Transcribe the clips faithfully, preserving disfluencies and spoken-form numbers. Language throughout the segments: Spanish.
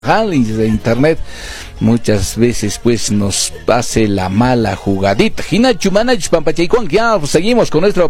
de internet muchas veces pues nos hace la mala jugadita. Hinachu Manach Pampachaycuan, ya pues, seguimos con nuestra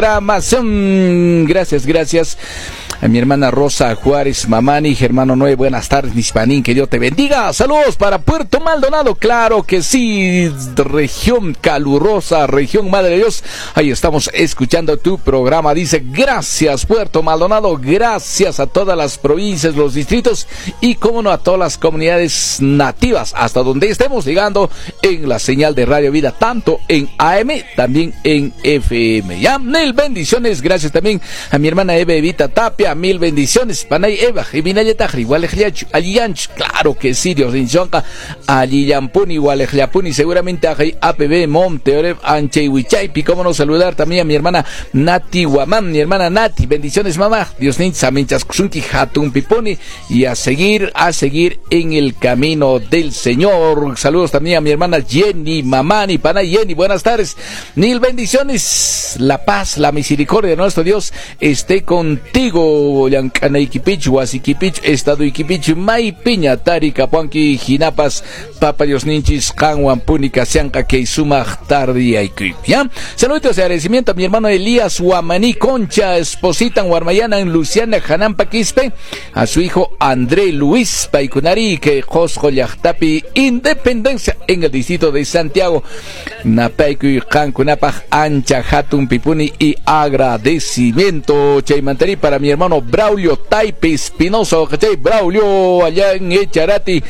programación. Gracias, gracias a mi hermana Rosa Juárez Mamani, hermano Noé, buenas tardes, Nispanín, que Dios te bendiga. Saludos para Puerto Maldonado, claro que sí, región calurosa, región Madre de Dios. Ahí estamos escuchando tu programa. Dice, gracias Puerto Maldonado, gracias a todas las provincias, los distritos y cómo no a todas las comunidades nativas, hasta donde estemos llegando en la señal de Radio Vida, tanto en A M, también en F M. Ya, mil bendiciones, gracias también a mi hermana Eva Evita Tapia, mil bendiciones, Panay Eva, Jiminayeta, igual Aliyanch, claro que sí, Dios inchonca, Aliyampuni, igual Ejliapuni, seguramente a A P B, Monte, Anche Huichaipi, cómo no saludar también a mi hermana Nati Guamán, mi hermana Nati, bendiciones mamá, Dios nincha, minchas kusunki, Hatun Piponi, y a seguir, a seguir en el camino del Señor. Saludos también a mi hermana Jenny Mamani, pana Jenny, buenas tardes, mil bendiciones, la paz, la misericordia de nuestro Dios esté contigo. Yancana Ikipich, Huasikipich, Estado Ikipich, May Piña, Tari, Capuanqui, Jinapas, Papa Dios Ninchis, Canwan, Punica, Sianca, Keisuma, Tardi, Aikip. ¿Ya? Saludos de agradecimiento a mi hermano Elías Huamaní Concha, Esposita, Guarmayana, en Luciana, Janampa, Quispe, a su hijo André Luis Paikunari, que Josco Yachtapi, Independencia, en el distrito de Santiago, Napaiku y Cankunapaj, Ancha, Hatun, Pipuni y agradecimiento. Chaymantari para mi hermano Braulio Taipe Espinosa, Chay Braulio, allá en Echarati,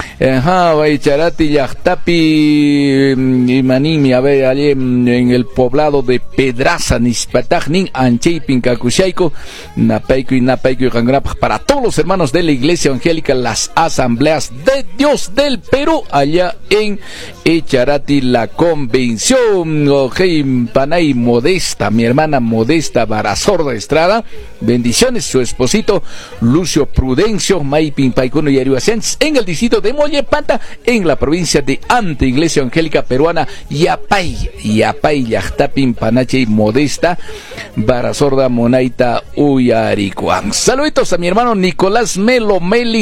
ajá, Echarati, Yachtapi, y Manimi, a ver, allá en, en el poblado de Pedraza, Nispatajnin, Anchei, Pincacushaico, Napaiku y Napaiku y Cankunapaj, para todos los hermanos de la Iglesia Evangélica, las Asambleas de Dios del Perú, allá en Echarati, la convención. Ojei Panay Modesta, mi hermana Modesta Barazorda Estrada, bendiciones, su esposito Lucio Prudencio, Maipin Paicuno y Arihuacens, en el distrito de Mollepanta, en la provincia de Ante, Iglesia Evangélica Peruana, Yapay, Yapay, Yachtapin Panache Modesta Barazorda Monaita Uyaricuan. Saluditos a mi hermano Nicolás Melo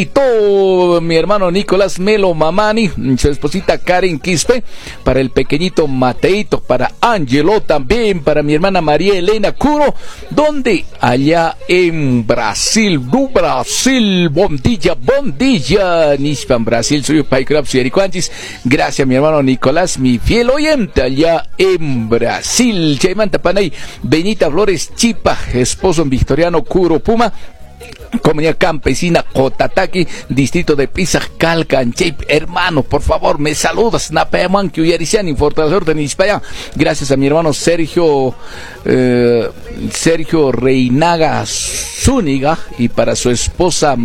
Melito, mi hermano Nicolás Melo Mamani, su esposita Karen Quispe, para el pequeñito Mateito, para Angelo también, para mi hermana María Elena Curo, donde allá en Brasil, no Brasil, Bondilla, Bondilla, Nispan Brasil, soy Paikrap Suyaricuanchis, gracias mi hermano Nicolás, mi fiel oyente allá en Brasil. Chaymanta Panay, Benita Flores Chipa, esposo Victoriano Curo Puma, comunidad campesina Cotataki, distrito de Pisa, Calcanchep. Hermano, por favor, me saludas. Napeaman, que Uyarician, Fortalecedor de Nispaya. Gracias a mi hermano Sergio eh, Sergio Reinaga Zúñiga y para su esposa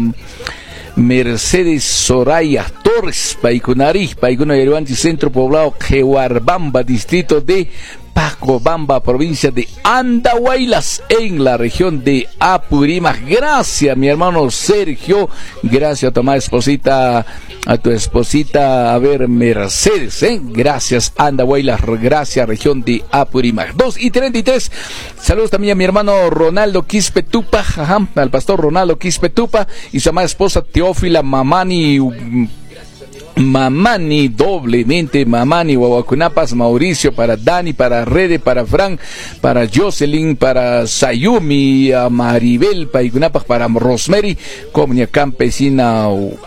Mercedes Soraya Torres, Paikunari, Paikunari, Centro Poblado Jehuarbamba, distrito de Pacobamba, provincia de Andahuaylas, en la región de Apurímac. Gracias, mi hermano Sergio. Gracias a tu esposita, a tu esposita, a ver, Mercedes, ¿eh? Gracias, Andahuaylas, gracias, región de Apurímac. dos y treinta y tres. Saludos también a mi hermano Ronaldo Quispe Tupa, ajá, al pastor Ronaldo Quispe Tupa y su amada esposa Teófila Mamani. Mamani, doblemente Mamani, Huahuacunapas, Mauricio, para Dani, para Rede, para Fran, para Jocelyn, para Sayumi, a Maribel, Paicunapas, para Rosemary, comunidad campesina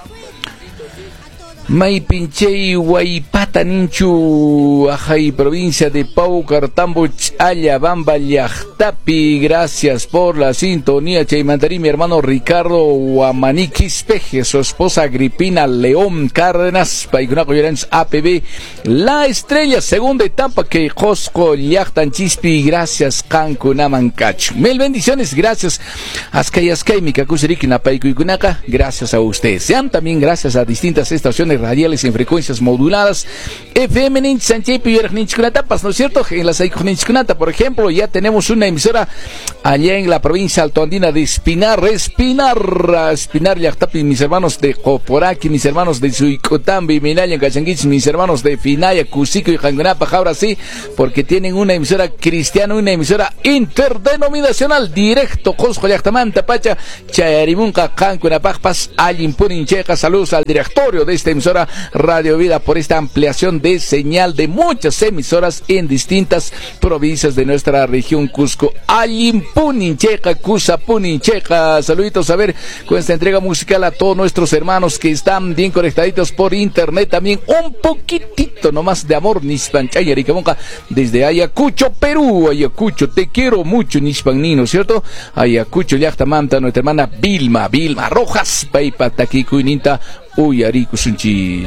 May Pinchey, Huaypata Ninchu, Ajay, provincia de Pau, Cartambo, Ayabamba, Yachtapi. Gracias por la sintonía. Chaymantari, mi hermano Ricardo Huamaní Quispeje, su esposa Agripina León Cárdenas, Paicunaco Llorens A P B, La Estrella, segunda etapa que Josco Yachtan Chispi. Gracias, Cancunamancacho. Mil bendiciones, gracias. Azcay, Azcay, Mikakusiriki, Napaicuicunaca. Gracias a ustedes. Sean también gracias a distintas estaciones estaciones radiales en frecuencias moduladas. F M Ninch Sanchepi y Ninchkunatapas, ¿no es cierto? En la Saiko Ninchkunata, por ejemplo, ya tenemos una emisora allá en la provincia altoandina de Espinar, Espinar, Espinar, Yachtapi, mis hermanos de Joporaki, mis hermanos de Suicotambi, Minaya, Cachanguich, mis hermanos de Finaya, Cusico y Jangunapa, ahora sí, porque tienen una emisora cristiana, una emisora interdenominacional, directo, Cosco Yachtamanta, Pacha, Chayarimunca, Cancunapajpas, Allimpunincheja. Saludos al directorio de esta emisora Radio Vida por esta ampliación de señal de muchas emisoras en distintas provincias de nuestra región Cusco. Allimpunincheja, Cusapunincheja. Saluditos a ver con esta entrega musical a todos nuestros hermanos que están bien conectaditos por internet también. Un poquitito nomás de amor, Nispanchaya, Ricamonca, desde Ayacucho, Perú. Ayacucho, te quiero mucho, Nispanino, ¿cierto? Ayacucho, Yachtamanta, nuestra hermana Vilma, Vilma Rojas, Paipa, Taquicuininta, Uyariku Sunchi.